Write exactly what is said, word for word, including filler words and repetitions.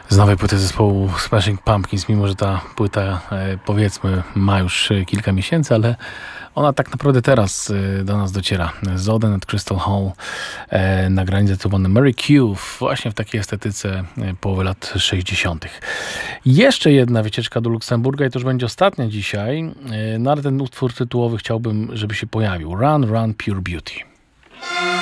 z nowej płyty zespołu Smashing Pumpkins, mimo że ta płyta e, powiedzmy ma już e, kilka miesięcy, ale ona tak naprawdę teraz e, do nas dociera. Z Oden at Crystal Hall, e, nagranie zatytułowane Mary Q, właśnie w takiej estetyce e, połowy lat sześćdziesiątych. Jeszcze jedna wycieczka do Luksemburga i to już będzie ostatnia dzisiaj, e, no ale ten utwór tytułowy chciałbym, żeby się pojawił. Run, Run, Pure Beauty.